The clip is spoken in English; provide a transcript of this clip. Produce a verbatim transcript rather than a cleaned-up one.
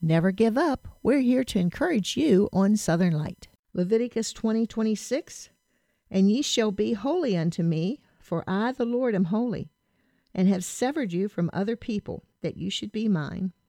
Never give up. We're here to encourage you on Southern Light. Leviticus twenty twenty-six, and ye shall be holy unto me, for I, the Lord, am holy, and have severed you from other people, that you should be mine.